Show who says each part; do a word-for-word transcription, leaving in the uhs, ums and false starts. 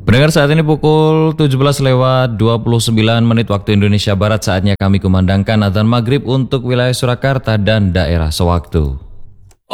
Speaker 1: Pendengar, saat ini pukul tujuh belas lewat dua puluh sembilan menit waktu Indonesia Barat, saatnya kami kumandangkan adzan maghrib untuk wilayah Surakarta dan daerah sewaktu.